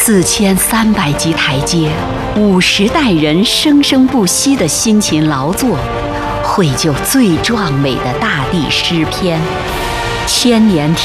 4300级台阶，50代人生生不息的辛勤劳作，绘就最壮美的大地诗篇，千年